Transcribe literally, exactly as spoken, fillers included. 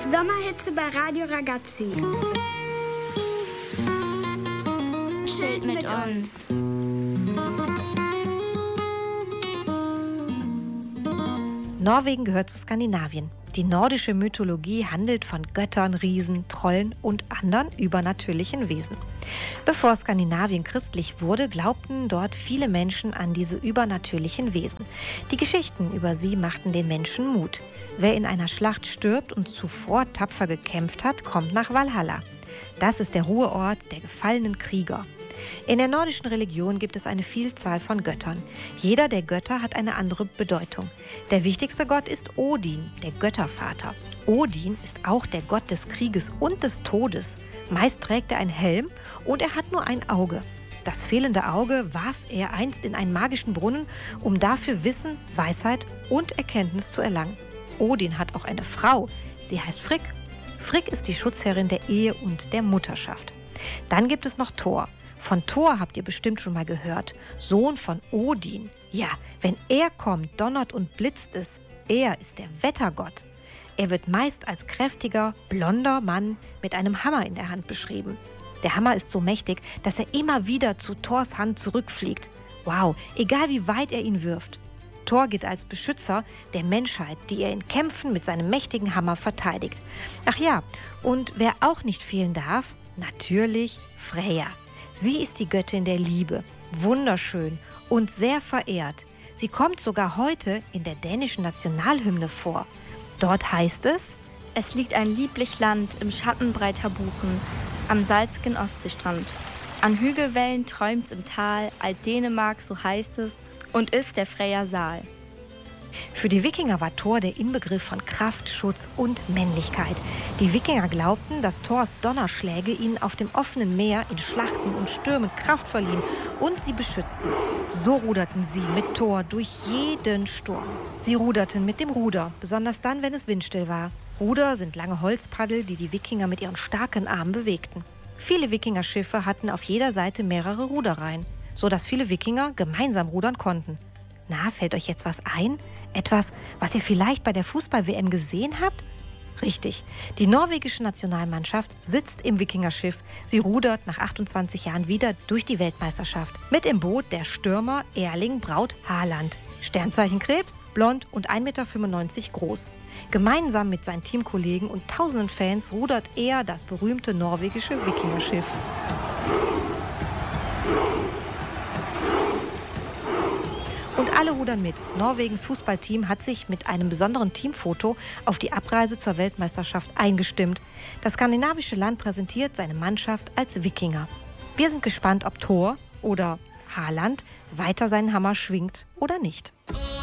Sommerhitze bei Radio Ragazzi. Chillt mit uns. Norwegen gehört zu Skandinavien. Die nordische Mythologie handelt von Göttern, Riesen, Trollen und anderen übernatürlichen Wesen. Bevor Skandinavien christlich wurde, glaubten dort viele Menschen an diese übernatürlichen Wesen. Die Geschichten über sie machten den Menschen Mut. Wer in einer Schlacht stirbt und zuvor tapfer gekämpft hat, kommt nach Valhalla. Das ist der Ruheort der gefallenen Krieger. In der nordischen Religion gibt es eine Vielzahl von Göttern. Jeder der Götter hat eine andere Bedeutung. Der wichtigste Gott ist Odin, der Göttervater. Odin ist auch der Gott des Krieges und des Todes. Meist trägt er einen Helm und er hat nur ein Auge. Das fehlende Auge warf er einst in einen magischen Brunnen, um dafür Wissen, Weisheit und Erkenntnis zu erlangen. Odin hat auch eine Frau. Sie heißt Frigg. Frigg ist die Schutzherrin der Ehe und der Mutterschaft. Dann gibt es noch Thor. Von Thor habt ihr bestimmt schon mal gehört. Sohn von Odin. Ja, wenn er kommt, donnert und blitzt es. Er ist der Wettergott. Er wird meist als kräftiger, blonder Mann mit einem Hammer in der Hand beschrieben. Der Hammer ist so mächtig, dass er immer wieder zu Thors Hand zurückfliegt. Wow, egal wie weit er ihn wirft. Thor gilt als Beschützer der Menschheit, die er in Kämpfen mit seinem mächtigen Hammer verteidigt. Ach ja, und wer auch nicht fehlen darf, natürlich Freyja. Sie ist die Göttin der Liebe, wunderschön und sehr verehrt. Sie kommt sogar heute in der dänischen Nationalhymne vor. Dort heißt es: Es liegt ein lieblich Land im Schatten breiter Buchen, am salzgen Ostseestrand. An Hügelwellen träumt's im Tal, Alt-Dänemark, so heißt es, und ist der Freyja Saal. Für die Wikinger war Thor der Inbegriff von Kraft, Schutz und Männlichkeit. Die Wikinger glaubten, dass Thors Donnerschläge ihnen auf dem offenen Meer in Schlachten und Stürmen Kraft verliehen und sie beschützten. So ruderten sie mit Thor durch jeden Sturm. Sie ruderten mit dem Ruder, besonders dann, wenn es windstill war. Ruder sind lange Holzpaddel, die die Wikinger mit ihren starken Armen bewegten. Viele Wikingerschiffe hatten auf jeder Seite mehrere Ruderreihen, sodass viele Wikinger gemeinsam rudern konnten. Na, fällt euch jetzt was ein? Etwas, was ihr vielleicht bei der Fußball-W M gesehen habt? Richtig, die norwegische Nationalmannschaft sitzt im Wikingerschiff. Sie rudert nach achtundzwanzig Jahren wieder durch die Weltmeisterschaft. Mit im Boot der Stürmer Erling Braut Haaland. Sternzeichen Krebs, blond und ein Meter fünfundneunzig groß. Gemeinsam mit seinen Teamkollegen und tausenden Fans rudert er das berühmte norwegische Wikingerschiff. Und alle rudern mit. Norwegens Fußballteam hat sich mit einem besonderen Teamfoto auf die Abreise zur Weltmeisterschaft eingestimmt. Das skandinavische Land präsentiert seine Mannschaft als Wikinger. Wir sind gespannt, ob Thor oder Haaland weiter seinen Hammer schwingt oder nicht.